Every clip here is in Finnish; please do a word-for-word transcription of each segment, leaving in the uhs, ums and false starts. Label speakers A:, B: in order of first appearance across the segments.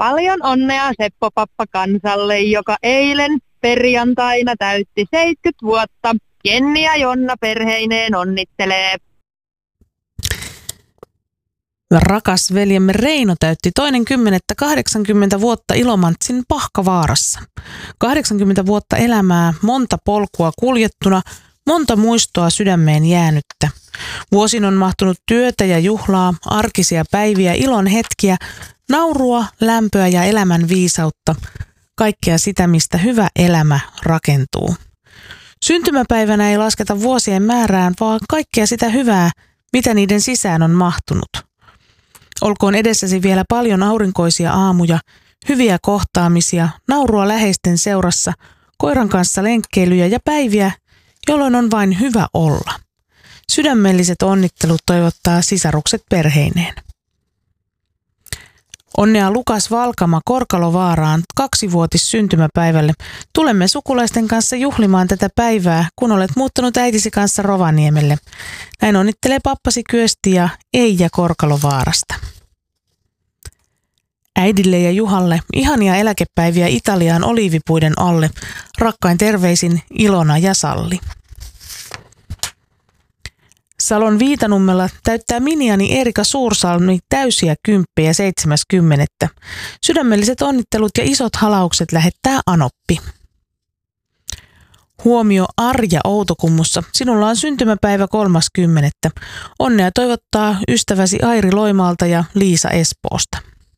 A: Paljon onnea Seppo Pappa kansalle, joka eilen perjantaina täytti seitsemänkymmentä vuotta. Jenni ja Jonna perheineen onnittelee.
B: Rakas veljemme Reino täytti toinen kymmenettä kahdeksankymmentä vuotta Ilomantsin Pahkavaarassa. kahdeksankymmentä vuotta elämää, monta polkua kuljettuna, monta muistoa sydämeen jäänyttä. Vuosin on mahtunut työtä ja juhlaa, arkisia päiviä, ilon hetkiä, naurua, lämpöä ja elämän viisautta. Kaikkea sitä, mistä hyvä elämä rakentuu. Syntymäpäivänä ei lasketa vuosien määrään, vaan kaikkea sitä hyvää, mitä niiden sisään on mahtunut. Olkoon edessäsi vielä paljon aurinkoisia aamuja, hyviä kohtaamisia, naurua läheisten seurassa, koiran kanssa lenkkeilyjä ja päiviä, jolloin on vain hyvä olla. Sydämelliset onnittelut toivottaa sisarukset perheineen. Onnea Lukas Valkama Korkalovaaraan kaksivuotis syntymäpäivälle. Tulemme sukulaisten kanssa juhlimaan tätä päivää, kun olet muuttanut äitisi kanssa Rovaniemelle. Näin onnittelee pappasi Kyösti ja Eija Korkalovaarasta. Äidille ja Juhalle ihania eläkepäiviä Italiaan oliivipuiden alle. Rakkain terveisin Ilona ja Salli. Salon Viitanummella täyttää miniani Erika Suursalmi täysiä kymppejä seitsemäskymmenettä. Sydämelliset onnittelut ja isot halaukset lähettää Anoppi. Huomio Arja Outokummussa. Sinulla on syntymäpäivä kolmaskymmenettä. Onnea toivottaa ystäväsi Airi Loimaalta ja Liisa Espoosta.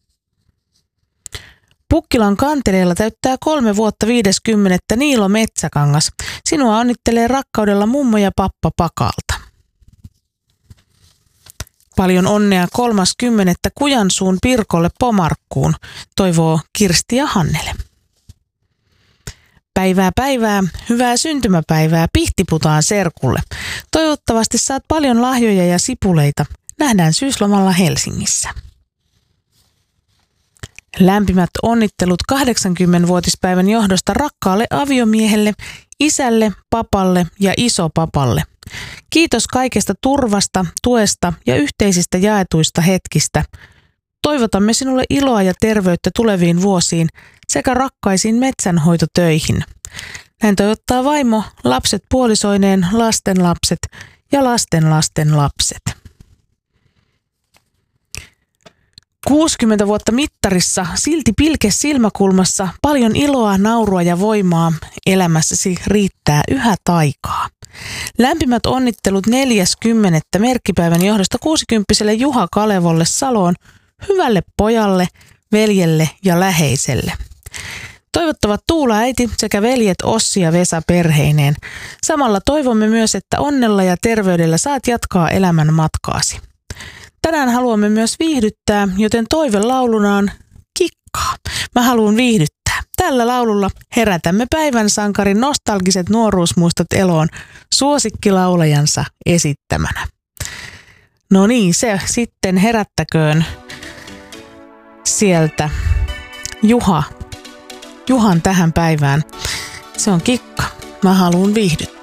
B: Pukkilan Kanteleella täyttää kolme vuotta viideskymmenettä Niilo Metsäkangas. Sinua onnittelee rakkaudella mummo ja pappa Pakalta. Paljon onnea kolmaskymmenettä Kujansuun Pirkolle Pomarkkuun, toivoo Kirsti ja Hannele. Päivää päivää, hyvää syntymäpäivää Pihtiputaan serkulle. Toivottavasti saat paljon lahjoja ja sipuleita. Nähdään syyslomalla Helsingissä. Lämpimät onnittelut kahdeksankymmenvuotispäivän johdosta rakkaalle aviomiehelle, isälle, papalle ja isopapalle. Kiitos kaikesta turvasta, tuesta ja yhteisistä jaetuista hetkistä. Toivotamme sinulle iloa ja terveyttä tuleviin vuosiin sekä rakkaisiin metsänhoitotöihin. Näin toivottaa vaimo, lapset puolisoineen, lastenlapset ja lastenlasten lapset. kuusikymmentä vuotta mittarissa, silti pilke silmäkulmassa, paljon iloa, naurua ja voimaa. Elämässäsi riittää yhä taikaa. Lämpimät onnittelut neljäskymmenettä merkkipäivän johdosta kuusikymppiselle Juha Kalevolle Saloon, hyvälle pojalle, veljelle ja läheiselle. Toivottavat Tuula äiti sekä veljet Ossi ja Vesa perheineen. Samalla toivomme myös, että onnella ja terveydellä saat jatkaa elämän matkaasi. Tänään haluamme myös viihdyttää, joten toivelaulunaan kikkaa. Mä haluan viihdyttää. Tällä laululla herätämme päivän sankarin nostalgiset nuoruusmuistot eloon suosikkilaulajansa esittämänä. No niin, se sitten herättäköön sieltä Juha. Juhan tähän päivään. Se on kikka. Mä haluan viihdyttää.